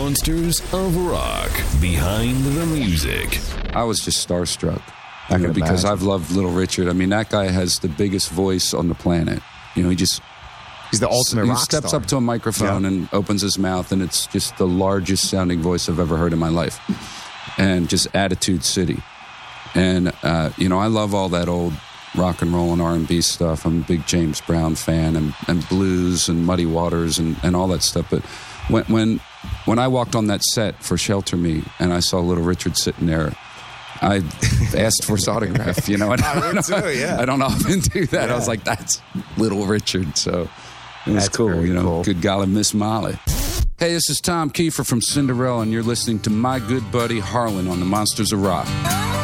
Monsters of Rock. Behind the music. I was just starstruck. I can because imagine. I've loved Little Richard. I mean, that guy has the biggest voice on the planet. You know, he's the ultimate rock steps star. up to a microphone and opens his mouth, and it's just the largest sounding voice I've ever heard in my life. And just Attitude City. And, I love all that old rock and roll and R&B stuff. I'm a big James Brown fan and blues and Muddy Waters and all that stuff. But when I walked on that set for Shelter Me and I saw Little Richard sitting there, I asked for his autograph, And I would too, yeah. I don't often do that. Yeah. I was like, that's Little Richard. So it was That's cool, very cool. Good golly, Miss Molly. Hey, this is Tom Kiefer from Cinderella, and you're listening to my good buddy Harlan on the Monsters of Rock.